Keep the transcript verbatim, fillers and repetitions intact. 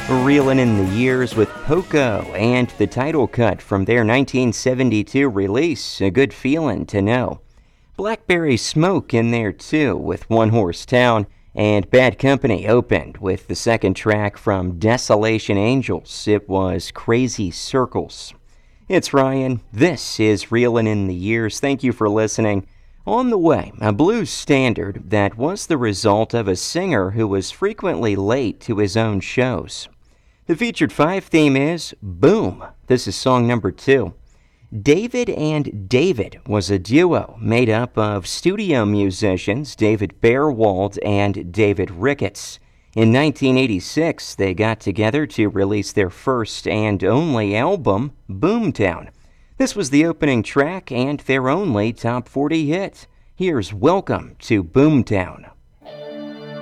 Reelin' in the Years with Poco and the title cut from their nineteen seventy-two release, A Good Feelin' to Know. Blackberry Smoke in there too with One Horse Town, and Bad Company opened with the second track from Desolation Angels. It was Crazy Circles. It's Ryan. This is Reelin' in the Years. Thank you for listening. On the way, a blues standard that was the result of a singer who was frequently late to his own shows. The featured five theme is Boom. This is song number two. David and David was a duo made up of studio musicians David Bearwald and David Ricketts. In nineteen eighty-six, they got together to release their first and only album, Boomtown. This was the opening track and their only top forty hit. Here's Welcome to Boomtown.